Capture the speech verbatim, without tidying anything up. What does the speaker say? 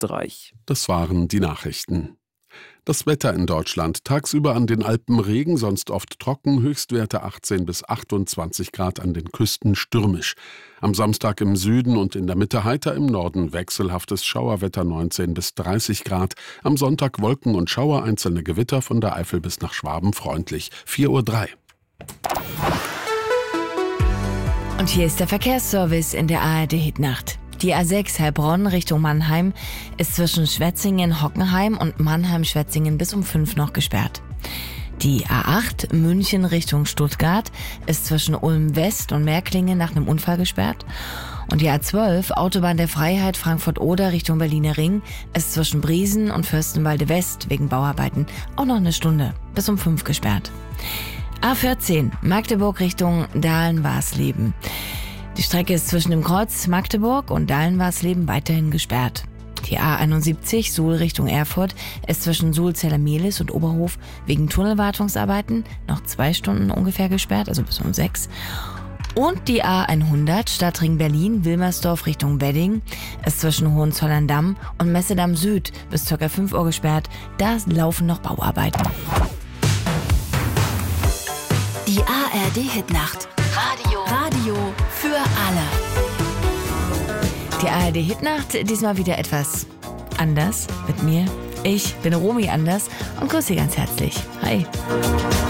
Österreich. Das waren die Nachrichten. Das Wetter in Deutschland. Tagsüber an den Alpen Regen, sonst oft trocken, Höchstwerte achtzehn bis achtundzwanzig Grad, an den Küsten stürmisch. Am Samstag im Süden und in der Mitte heiter, im Norden wechselhaftes Schauerwetter neunzehn bis dreißig Grad. Am Sonntag Wolken und Schauer, einzelne Gewitter, von der Eifel bis nach Schwaben freundlich. vier Uhr drei. Und hier ist der Verkehrsservice in der A R D-Hitnacht. Die A sechs Heilbronn Richtung Mannheim ist zwischen Schwetzingen-Hockenheim und Mannheim-Schwetzingen bis um fünf noch gesperrt. Die A acht München Richtung Stuttgart ist zwischen Ulm-West und Märklingen nach einem Unfall gesperrt. Und die A zwölf Autobahn der Freiheit Frankfurt-Oder Richtung Berliner Ring ist zwischen Briesen und Fürstenwalde-West wegen Bauarbeiten auch noch eine Stunde bis um fünf gesperrt. A vierzehn Magdeburg Richtung Dahlen-Warsleben. Die Strecke ist zwischen dem Kreuz Magdeburg und Dahlen-Warsleben weiterhin gesperrt. Die A einundsiebzig Suhl Richtung Erfurt ist zwischen Suhl-Zellermehlis und Oberhof wegen Tunnelwartungsarbeiten noch zwei Stunden ungefähr gesperrt, also bis um sechs. Und die A hundert Stadtring Berlin Wilmersdorf Richtung Wedding ist zwischen Hohenzollern-Damm und Messedamm Süd bis ca. fünf Uhr gesperrt. Da laufen noch Bauarbeiten. Die A R D-Hitnacht. Radio. Radio für alle. Die A R D-Hitnacht, diesmal wieder etwas anders mit mir. Ich bin Romy Anders und grüße Sie ganz herzlich. Hi.